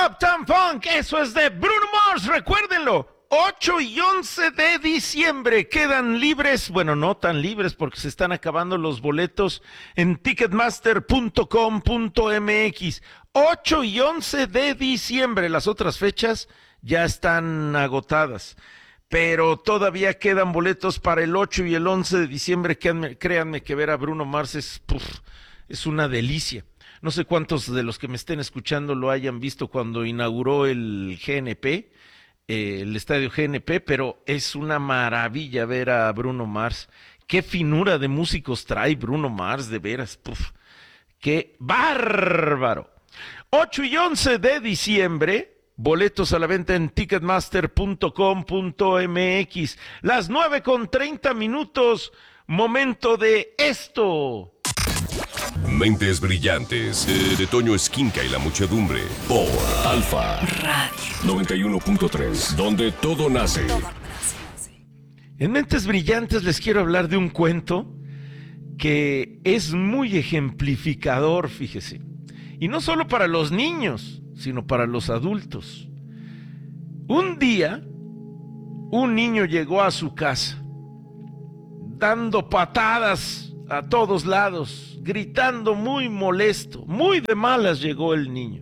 Uptown Funk, eso es de Bruno Mars, recuérdenlo. 8 y 11 de diciembre quedan libres, bueno, no tan libres porque se están acabando los boletos en ticketmaster.com.mx. 8 y 11 de diciembre, las otras fechas ya están agotadas, pero todavía quedan boletos para el 8 y el 11 de diciembre. Créanme que ver a Bruno Mars es una delicia. No sé cuántos de los que me estén escuchando lo hayan visto cuando inauguró el GNP, el estadio GNP, pero es una maravilla ver a Bruno Mars. Qué finura de músicos trae Bruno Mars, de veras. Qué bárbaro. 8 y 11 de diciembre, boletos a la venta en ticketmaster.com.mx. Las 9:30, momento de esto. Mentes brillantes de Toño Esquinca y la muchedumbre por Alfa Radio 91.3, donde todo nace. En Mentes Brillantes les quiero hablar de un cuento que es muy ejemplificador, fíjese. Y no solo para los niños, sino para los adultos. Un día, un niño llegó a su casa, dando patadas a todos lados, gritando muy molesto, muy de malas llegó el niño.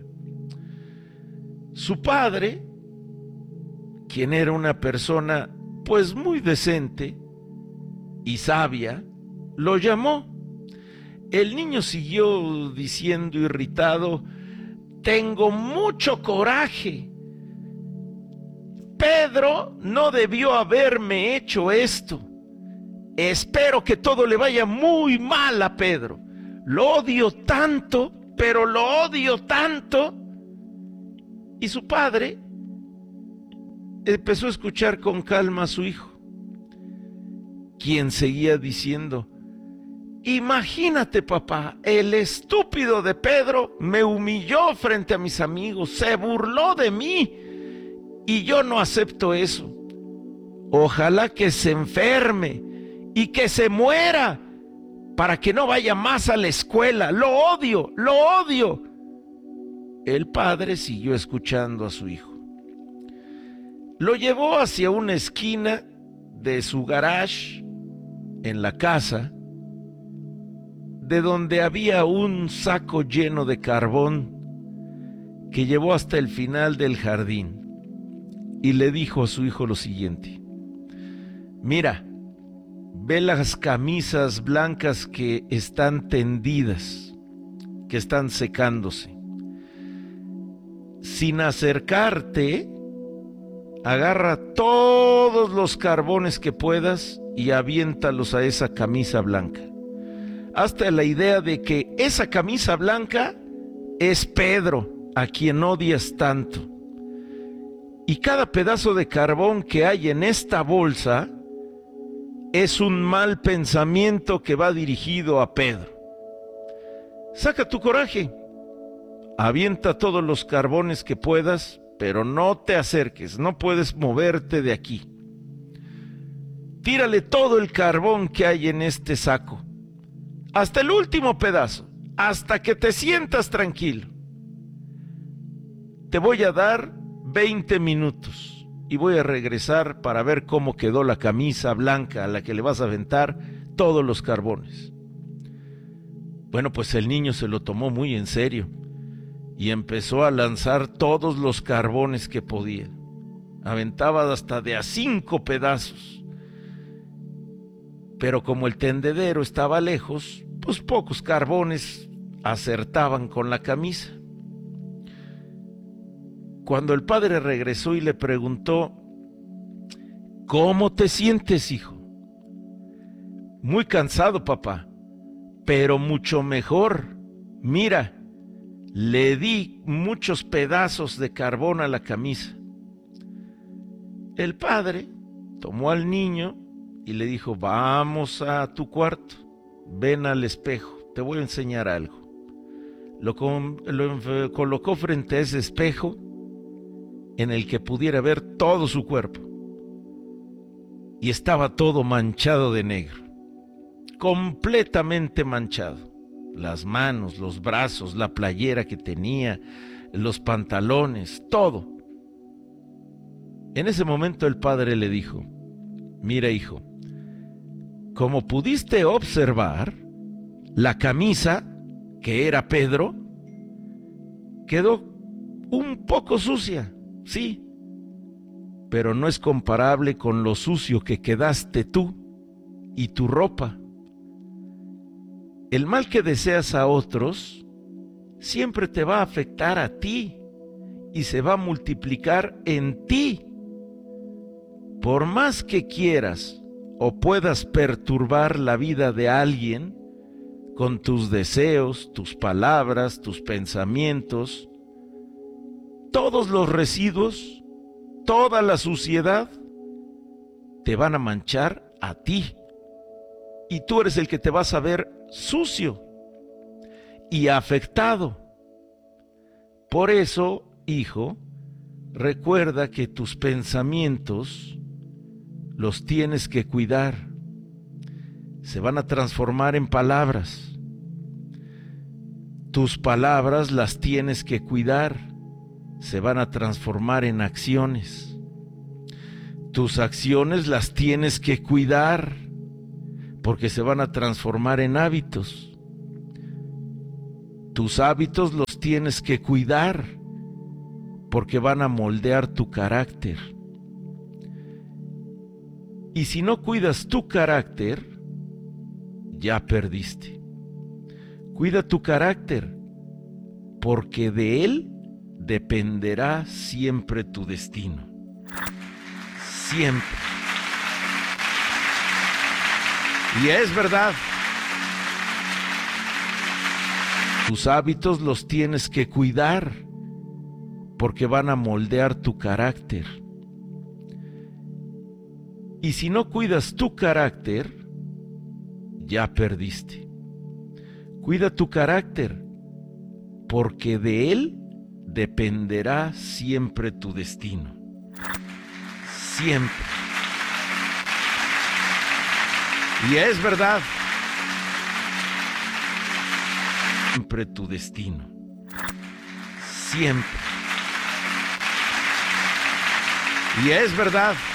Su padre, quien era una persona pues muy decente y sabia, lo llamó. El niño siguió diciendo irritado: tengo mucho coraje. Pedro no debió haberme hecho esto. Espero que todo le vaya muy mal a Pedro. Lo odio tanto, pero lo odio tanto. Y su padre empezó a escuchar con calma a su hijo, quien seguía diciendo: imagínate, papá, el estúpido de Pedro me humilló frente a mis amigos, se burló de mí, y yo no acepto eso. Ojalá que se enferme y que se muera para que no vaya más a la escuela. Lo odio, lo odio. El padre siguió escuchando a su hijo. Lo llevó hacia una esquina de su garage en la casa, de donde había un saco lleno de carbón que llevó hasta el final del jardín, y le dijo a su hijo lo siguiente: mira, ve las camisas blancas que están tendidas, que están secándose. Sin acercarte, agarra todos los carbones que puedas y aviéntalos a esa camisa blanca. Hazte la idea de que esa camisa blanca es Pedro, a quien odias tanto. Y cada pedazo de carbón que hay en esta bolsa es un mal pensamiento que va dirigido a Pedro. Saca tu coraje, avienta todos los carbones que puedas, pero no te acerques, no puedes moverte de aquí. Tírale todo el carbón que hay en este saco, hasta el último pedazo, hasta que te sientas tranquilo. Te voy a dar 20 minutos y voy a regresar para ver cómo quedó la camisa blanca a la que le vas a aventar todos los carbones. Bueno, pues el niño se lo tomó muy en serio y empezó a lanzar todos los carbones que podía. Aventaba hasta de a 5 pedazos. Pero como el tendedero estaba lejos, pues pocos carbones acertaban con la camisa. Cuando el padre regresó y le preguntó: ¿cómo te sientes, hijo? Muy cansado, papá, pero mucho mejor. Mira, le di muchos pedazos de carbón a la camisa. El padre tomó al niño y le dijo: vamos a tu cuarto, ven al espejo, te voy a enseñar algo. Lo colocó frente a ese espejo en el que pudiera ver todo su cuerpo, y estaba todo manchado de negro, completamente manchado. Las manos, los brazos, la playera que tenía, los pantalones, todo. En ese momento el padre le dijo: mira, hijo, como pudiste observar, la camisa, que era Pedro, quedó un poco sucia, sí, pero no es comparable con lo sucio que quedaste tú y tu ropa. El mal que deseas a otros siempre te va a afectar a ti y se va a multiplicar en ti. Por más que quieras o puedas perturbar la vida de alguien con tus deseos, tus palabras, tus pensamientos, todos los residuos, toda la suciedad, te van a manchar a ti. Y tú eres el que te vas a ver sucio y afectado. Por eso, hijo, recuerda que tus pensamientos los tienes que cuidar. Se van a transformar en palabras. Tus palabras las tienes que cuidar. Se van a transformar en acciones. Tus acciones las tienes que cuidar, porque se van a transformar en hábitos. Tus hábitos los tienes que cuidar, porque van a moldear tu carácter. Y si no cuidas tu carácter, ya perdiste. Cuida tu carácter, porque de él dependerá siempre tu destino. Siempre. Y es verdad. Tus hábitos los tienes que cuidar, porque van a moldear tu carácter. Y si no cuidas tu carácter, ya perdiste. Cuida tu carácter, porque de él dependerá siempre tu destino. Siempre. Y es verdad. Siempre tu destino. Siempre. Y es verdad.